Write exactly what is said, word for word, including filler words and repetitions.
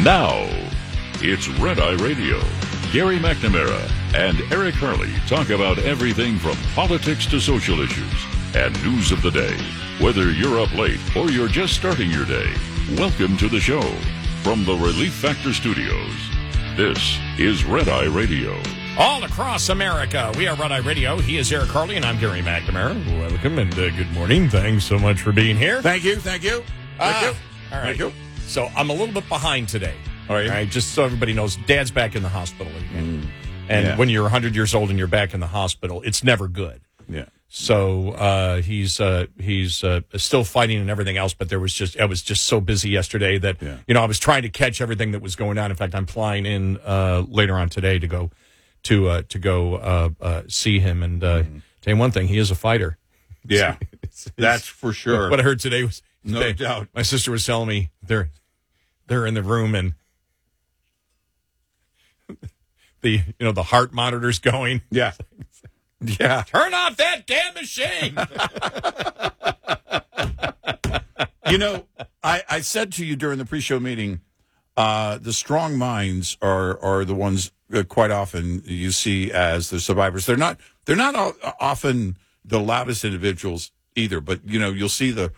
Now, it's Red Eye Radio. Gary McNamara and Eric Harley talk about everything from politics to social issues and news of the day. Whether you're up late or you're just starting your day, welcome to the show. From the Relief Factor Studios, this is Red Eye Radio. All across America, we are Red Eye Radio. He is Eric Harley, and I'm Gary McNamara. Welcome and uh, good morning. Thanks so much for being here. Thank you, thank you. Thank uh, you. All right. Thank you. So I'm a little bit behind today. All right. All right, just so everybody knows, Dad's back in the hospital again. Mm. And Yeah. when you're one hundred years old and you're back in the hospital, it's never good. Yeah. So uh, he's uh, he's uh, still fighting and everything else, but there was just I was just so busy yesterday that Yeah. you know I was trying to catch everything that was going on. In fact, I'm flying in uh, later on today to go to uh, to go uh, uh, see him. And uh, Mm-hmm. tell you one thing, he is a fighter. Yeah. It's- it's- That's for sure. What I heard today was No today, doubt. My sister was telling me they're they're in the room and the you know the heart monitor's going. Yeah. Yeah. Turn off that damn machine. You know, I, I said to you during the pre-show meeting, uh, the strong minds are are the ones uh, quite often you see as the survivors. They're not they're not all, often the loudest individuals either, but you know, you'll see the